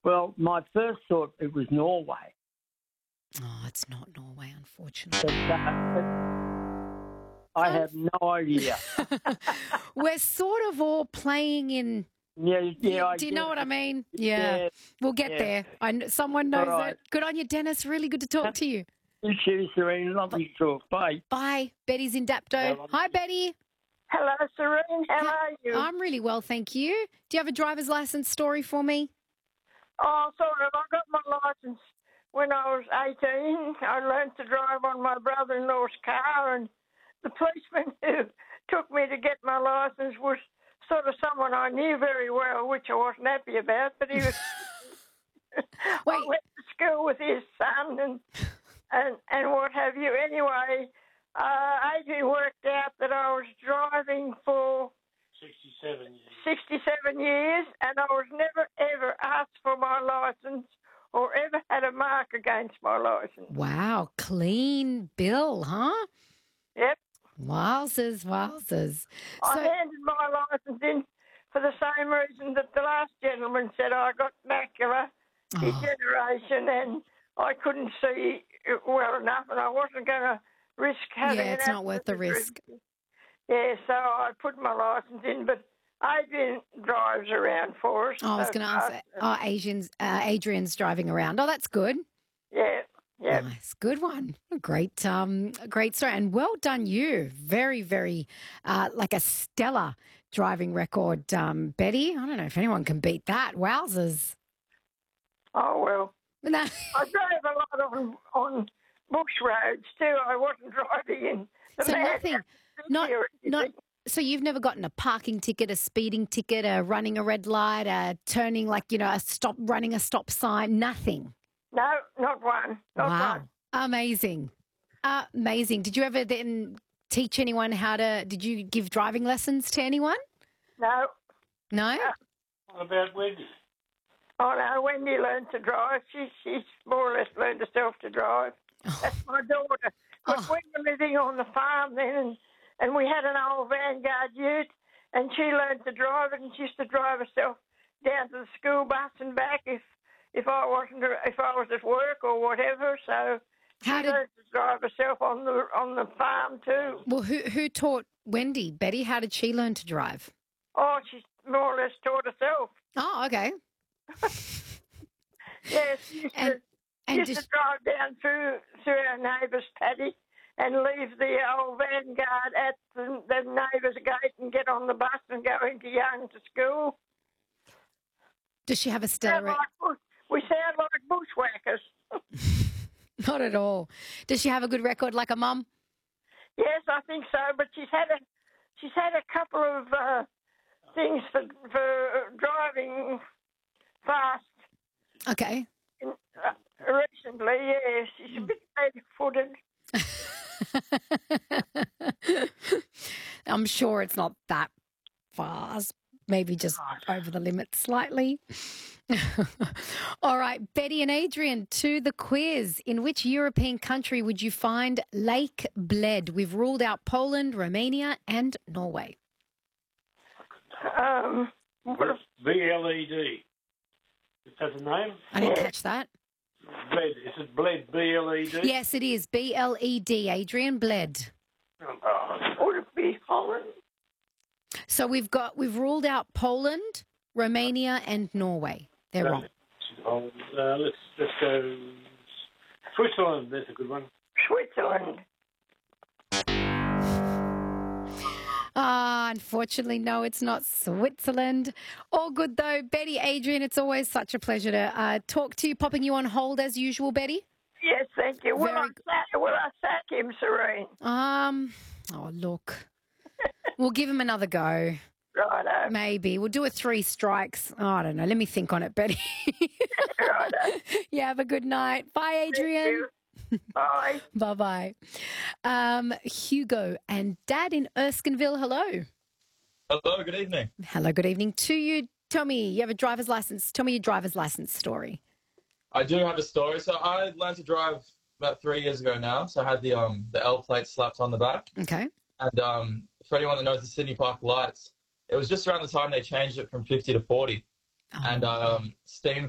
Well, my first thought it was Norway. Oh, it's not Norway, But, unfortunately. I have no idea. We're sort of all playing in. Yeah, I Do you get know what I it. mean? Yeah. Yeah, We'll get yeah. there. Someone All knows right. it. Good on you, Dennis. Really good to talk to you. You too, Serene. Lovely to talk. Bye. Bye. Betty's in Dapto. Hi, Betty. Hello, Serene. How are you? I'm really well, thank you. Do you have a driver's license story for me? Oh, sort of. I got my license when I was 18. I learned to drive on my brother-in-law's car, and the policeman who took me to get my license was sort of someone I knew very well, which I wasn't happy about, but he was... Wait. I went to school with his son and what have you. Anyway, Adrian worked out that I was driving for 67 years. 67 years, and I was never, ever asked for my licence or ever had a mark against my licence. Wow. Clean bill, huh? Yep. Wowzers. I handed my licence in for the same reason that the last gentleman said. I got macular degeneration and I couldn't see well enough, and I wasn't going to risk having Yeah, it's not worth the risk. Yeah, so I put my licence in, but Adrian drives around for us. I was going to ask, Adrian's driving around. Oh, that's good. Yeah. Nice. Good one. Great story. And well done you. Very, very, like a stellar driving record, Betty. I don't know if anyone can beat that. Wowzers. Oh, well. No. I drove a lot on bush roads too. I wasn't driving in the So you've never gotten a parking ticket, a speeding ticket, a running a red light, a turning running a stop sign, nothing? No, not one. Not one. Amazing. Did you ever then teach anyone did you give driving lessons to anyone? No. No? What about Wendy? Oh, no, Wendy learned to drive. She's more or less learned herself to drive. That's my daughter. Because we were living on the farm then, and we had an old Vanguard ute, and she learned to drive it, and she used to drive herself down to the school bus and back if I was at work or whatever. So she learned to drive herself on the farm too. Well, who taught Wendy? Betty, how did she learn to drive? Oh, she more or less taught herself. Oh, okay. Yes, she used to drive down through our neighbour's paddock and leave the old Vanguard at the neighbour's gate and get on the bus and go into Young to school. Does she have a stellar... We sound like bushwhackers. Not at all. Does she have a good record like a mum? Yes, I think so, but she's had a couple of things for driving fast. Okay. Recently, yes. She's a bit baby-footed. I'm sure it's not that fast. Maybe just over the limit slightly. All right, Betty and Adrian, to the quiz. In which European country would you find Lake Bled? We've ruled out Poland, Romania and Norway. BLED. Is that the name? I didn't catch that. Bled. Is it Bled? BLED? Yes, it is. BLED, Adrian. Bled. Would it be Holland? So we've ruled out Poland, Romania and Norway. They're wrong. Let's go Switzerland. That's a good one. Switzerland. Unfortunately, no, it's not Switzerland. All good, though. Betty, Adrian, it's always such a pleasure to talk to you. Popping you on hold as usual, Betty. Yes, thank you. Will I sack him, Serene? Oh, look. We'll give him another go. Righto. Maybe. We'll do a 3 strikes. Oh, I don't know. Let me think on it, Betty. Righto. Yeah, have a good night. Bye, Adrian. Bye. Bye-bye. Hugo and Dad in Erskineville, hello. Hello, good evening. Hello, good evening to you. Tell me, you have a driver's license. Tell me your driver's license story. I do have a story. So I learned to drive about 3 years ago now. So I had the L plate slapped on the back. Okay. And for anyone that knows the Sydney Park lights, it was just around the time they changed it from 50 to 40. And steam